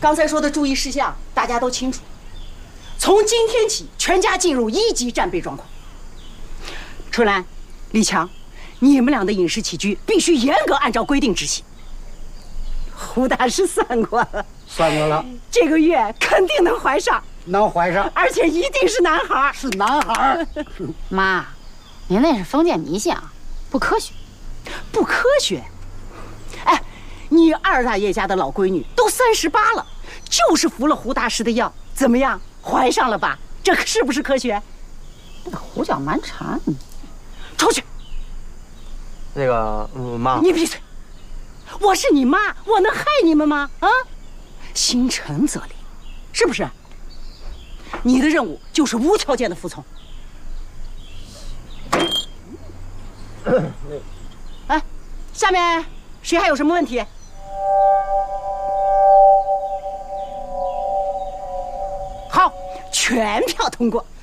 刚才说的注意事项大家都清楚。从今天起，全家进入1级战备状况。春兰、李强，你们俩的饮食起居必须严格按照规定执行。胡大师算过了，这个月肯定能怀上，而且一定是男孩。 是男孩。 妈，您那是封建迷信啊，不科学。 不科学？哎，你二大爷家的老闺女都38了，就是服了胡大师的药，怎么样？怀上了吧？这是不是科学？ 胡搅蛮缠。 出去！ 那个妈， 你闭嘴！我是你妈，我能害你们吗？啊，心诚则灵，是不是？你的任务就是无条件的服从。哎，下面谁还有什么问题？好，全票通过。